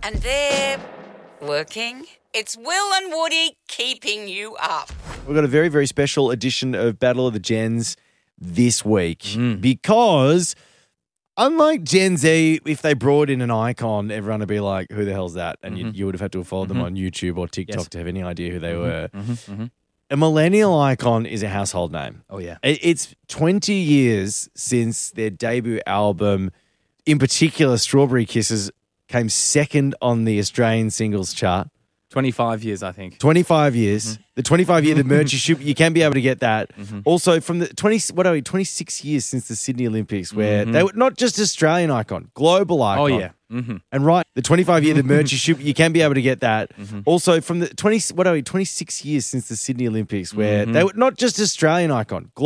And they're working. It's Will and Woody keeping you up. We've got a very, very special edition of Battle of the Gens this week because unlike Gen Z, if they brought in an icon, everyone would be like, who the hell's that? And you would have had to have followed them on YouTube or TikTok to have any idea who they were. A millennial icon is a household name. Oh, yeah. It's 20 years since their debut album, in particular, Strawberry Kisses, came second on the Australian singles chart. 25 years, I think. 25 years. The 25-year, the merch you can be able to get that. Also, from the 26 years since the Sydney Olympics, where they were not just Australian icon, global icon. Oh, yeah. And the 25-year, the merch you can be able to get that. Also, from the 26 years since the Sydney Olympics, where they were not just Australian icon,